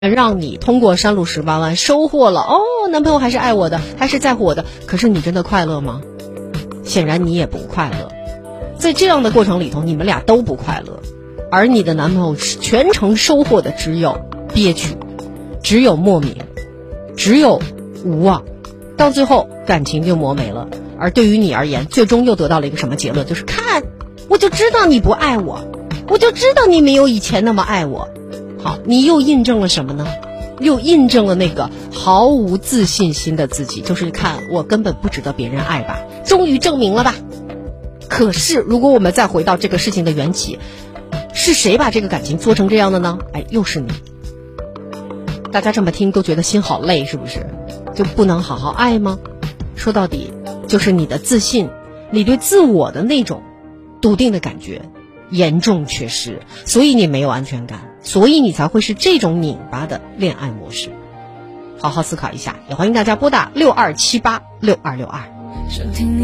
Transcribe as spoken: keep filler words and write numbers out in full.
让你通过山路十八弯收获了哦，男朋友还是爱我的，还是在乎我的，可是你真的快乐吗？显然你也不快乐。在这样的过程里头，你们俩都不快乐，而你的男朋友全程收获的只有憋屈，只有莫名，只有无望，到最后感情就磨没了。而对于你而言，最终又得到了一个什么结论？就是看，我就知道你不爱我，我就知道你没有以前那么爱我。好，你又印证了什么呢？又印证了那个毫无自信心的自己，就是看我根本不值得别人爱吧，终于证明了吧。可是如果我们再回到这个事情的缘起，是谁把这个感情做成这样的呢？哎，又是你。大家这么听都觉得心好累，是不是？就不能好好爱吗？说到底就是你的自信，你对自我的那种笃定的感觉严重缺失，所以你没有安全感，所以你才会是这种拧巴的恋爱模式。好好思考一下，也欢迎大家拨打六二七八六二六二。